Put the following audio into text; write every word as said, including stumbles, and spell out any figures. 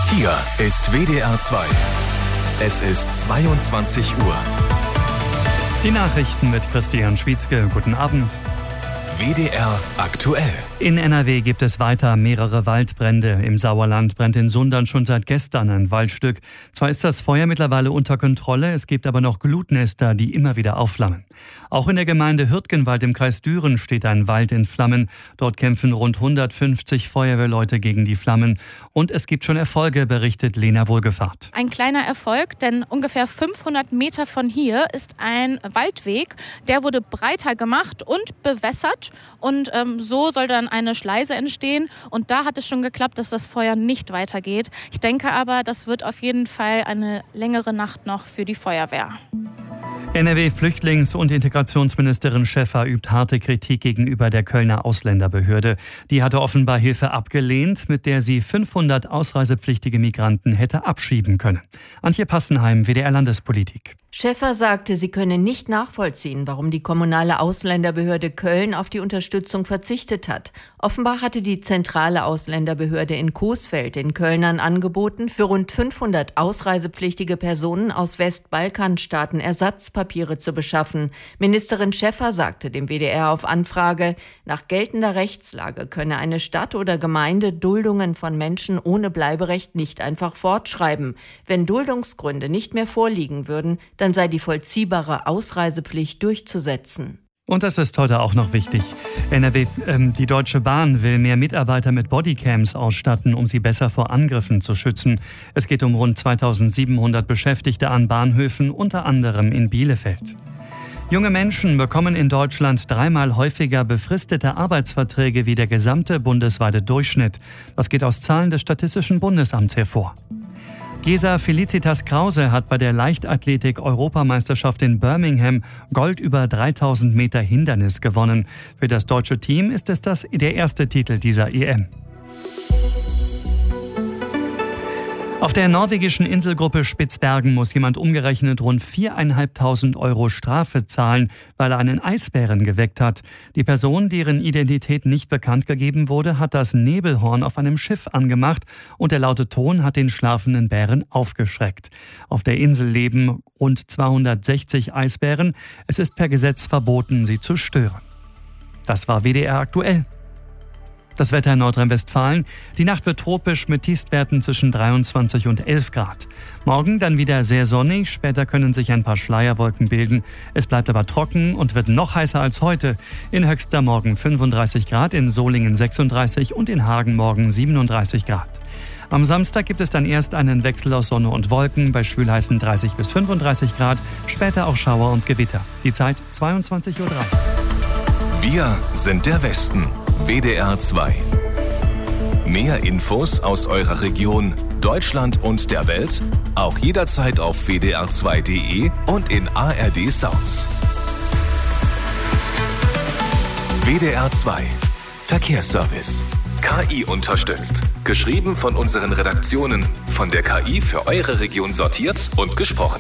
Hier ist W D R zwei. Es ist zweiundzwanzig Uhr. Die Nachrichten mit Christian Schwietzke. Guten Abend. W D R aktuell. In N R W gibt es weiter mehrere Waldbrände. Im Sauerland brennt in Sundern schon seit gestern ein Waldstück. Zwar ist das Feuer mittlerweile unter Kontrolle, es gibt aber noch Glutnester, die immer wieder aufflammen. Auch in der Gemeinde Hürtgenwald im Kreis Düren steht ein Wald in Flammen. Dort kämpfen rund hundertfünfzig Feuerwehrleute gegen die Flammen. Und es gibt schon Erfolge, berichtet Lena Wohlgefahrt. Ein kleiner Erfolg, denn ungefähr fünfhundert Meter von hier ist ein Waldweg. Der wurde breiter gemacht und bewässert. Und ähm, so soll dann eine Schleise entstehen. Und da hat es schon geklappt, dass das Feuer nicht weitergeht. Ich denke aber, das wird auf jeden Fall eine längere Nacht noch für die Feuerwehr. N R W-Flüchtlings- und Integrationsministerin Schäffer übt harte Kritik gegenüber der Kölner Ausländerbehörde. Die hatte offenbar Hilfe abgelehnt, mit der sie fünfhundert ausreisepflichtige Migranten hätte abschieben können. Antje Passenheim, W D R-Landespolitik. Schäffer sagte, sie könne nicht nachvollziehen, warum die kommunale Ausländerbehörde Köln auf die Unterstützung verzichtet hat. Offenbar hatte die zentrale Ausländerbehörde in Coesfeld den Kölnern angeboten, für rund fünfhundert ausreisepflichtige Personen aus Westbalkanstaaten Ersatzpapiere zu beschaffen. Ministerin Schäffer sagte dem W D R auf Anfrage, nach geltender Rechtslage könne eine Stadt oder Gemeinde Duldungen von Menschen ohne Bleiberecht nicht einfach fortschreiben. Wenn Duldungsgründe nicht mehr vorliegen würden, dann sei die vollziehbare Ausreisepflicht durchzusetzen. Und das ist heute auch noch wichtig. N R W, ähm, die Deutsche Bahn will mehr Mitarbeiter mit Bodycams ausstatten, um sie besser vor Angriffen zu schützen. Es geht um rund zweitausendsiebenhundert Beschäftigte an Bahnhöfen, unter anderem in Bielefeld. Junge Menschen bekommen in Deutschland dreimal häufiger befristete Arbeitsverträge wie der gesamte bundesweite Durchschnitt. Das geht aus Zahlen des Statistischen Bundesamts hervor. Gesa Felicitas Krause hat bei der Leichtathletik-Europameisterschaft in Birmingham Gold über dreitausend Meter Hindernis gewonnen. Für das deutsche Team ist es das, der erste Titel dieser E M. Auf der norwegischen Inselgruppe Spitzbergen muss jemand umgerechnet rund viertausendfünfhundert Euro Strafe zahlen, weil er einen Eisbären geweckt hat. Die Person, deren Identität nicht bekannt gegeben wurde, hat das Nebelhorn auf einem Schiff angemacht und der laute Ton hat den schlafenden Bären aufgeschreckt. Auf der Insel leben rund zweihundertsechzig Eisbären. Es ist per Gesetz verboten, sie zu stören. Das war W D R aktuell. Das Wetter in Nordrhein-Westfalen. Die Nacht wird tropisch mit Tiefstwerten zwischen dreiundzwanzig und elf Grad. Morgen dann wieder sehr sonnig, später können sich ein paar Schleierwolken bilden. Es bleibt aber trocken und wird noch heißer als heute. In Höxter morgen fünfunddreißig Grad, in Solingen sechsunddreißig und in Hagen morgen siebenunddreißig Grad. Am Samstag gibt es dann erst einen Wechsel aus Sonne und Wolken, bei schwülheißen dreißig bis fünfunddreißig Grad, später auch Schauer und Gewitter. Die Zeit zweiundzwanzig Uhr drei. Wir sind der Westen. W D R zwei. Mehr Infos aus eurer Region, Deutschland und der Welt, auch jederzeit auf w d r zwei punkt d e und in A R D Sounds. W D R zwei. Verkehrsservice. K I unterstützt. Geschrieben von unseren Redaktionen, von der K I für eure Region sortiert und gesprochen.